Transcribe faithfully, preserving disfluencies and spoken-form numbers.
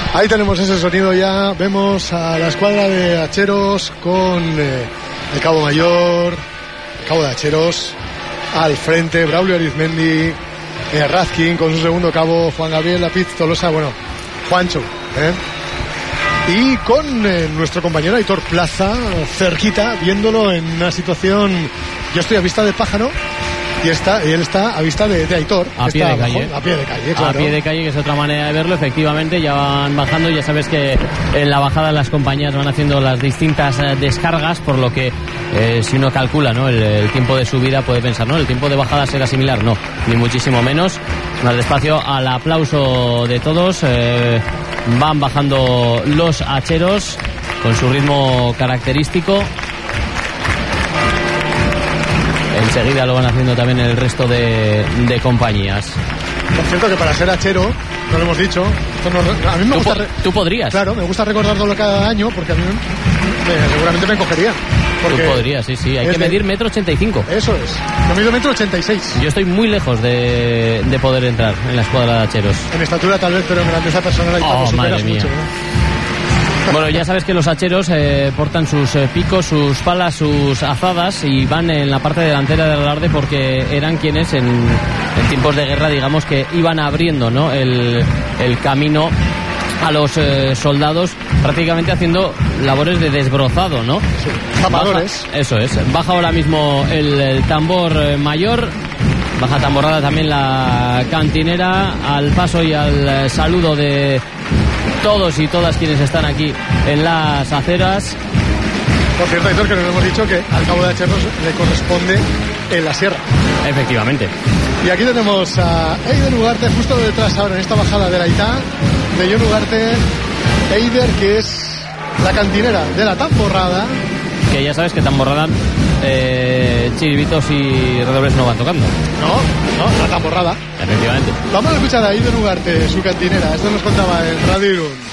Ahí tenemos ese sonido ya. Vemos a la escuadra de hacheros con eh, el cabo mayor, el cabo de hacheros al frente, Braulio Arizmendi, eh, Razkin con su segundo cabo, Juan Gabriel Lapiz Tolosa, bueno, Juancho, ¿eh? Y con eh, nuestro compañero Aitor Plaza cerquita, viéndolo en una situación. Yo estoy a vista de pájaro y, está, y él está a vista de, de Aitor. A pie de abajo, calle. A pie de calle, claro. A pie de calle, que es otra manera de verlo. Efectivamente, ya van bajando. Ya sabes que en la bajada las compañías van haciendo las distintas eh, descargas, por lo que eh, si uno calcula, ¿no?, el, el tiempo de subida, puede pensar, ¿no?, el tiempo de bajada será similar. No, ni muchísimo menos. Más despacio, al aplauso de todos. Eh, van bajando los hacheros con su ritmo característico. Enseguida lo van haciendo también el resto de, de compañías. Por cierto, que para ser hachero, no lo hemos dicho, esto no, a mí me ¿Tú, gusta... po- ¿Tú podrías? Claro, me gusta recordarlo cada año porque a mí me, seguramente me encogería. Tú podrías, sí, sí. Hay que medir metro ochenta y cinco. Eso es. Yo mido metro ochenta y seis. Yo estoy muy lejos de, de poder entrar en la escuadra de hacheros. En estatura tal vez, pero en grandeza personal ahí Oh, superas madre mía. mucho, ¿no? Bueno, ya sabes que los hacheros eh, portan sus eh, picos, sus palas, sus azadas y van en la parte delantera del alarde porque eran quienes en, en tiempos de guerra, digamos, que iban abriendo, ¿no?, el, el camino a los eh, soldados, prácticamente haciendo labores de desbrozado, ¿no? Sí. Zapadores. Baja, eso es. Baja ahora mismo el, el tambor eh, mayor. Baja tamborrada también la cantinera, al paso y al eh, saludo de todos y todas quienes están aquí en las aceras. Por cierto, Aitor, que nos hemos dicho que al cabo de hacheros le corresponde en la sierra. Efectivamente. Y aquí tenemos a Eider Ugarte justo detrás ahora en esta bajada de la Itá, de Jon Ugarte. Eider, que es la cantinera de la tamborrada. Que ya sabes que tamborrada, eh, chiribitos y redobles no van tocando. No, no, la tamborrada. Efectivamente. Vamos a escuchar a Eider Ugarte, su cantinera. Esto nos contaba en Radio Irún.